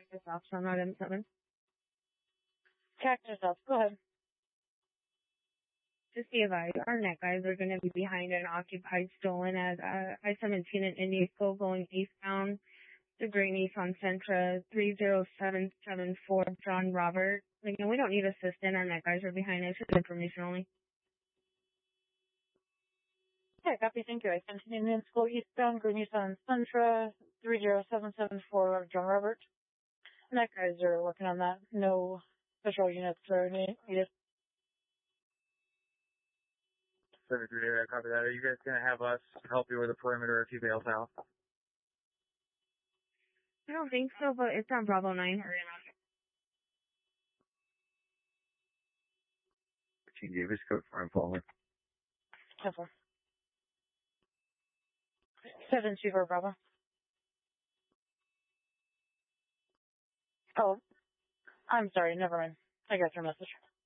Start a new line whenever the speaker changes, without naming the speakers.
Cactus Ops, I'm not M7.
Cactus Ops, go ahead.
Just be advised, our net guys are going to be behind an occupied stolen at I-17 in Indico going eastbound to Green East on Centra 30774 John Robert. We don't need assistance. Our net guys are behind. It's just information only.
Okay, copy. Thank you. I-17 in Indico eastbound Green East on Centra 30774 John Robert. Net guys are working on that. No patrol units are needed.
73, I copy that. Are you guys going to have us help you with the perimeter if he bails out?
I don't think so, but it's on Bravo 9.
Gave us code for informer.
10-4. 7-2 Bravo. Oh, I'm sorry. Never mind. I got your message.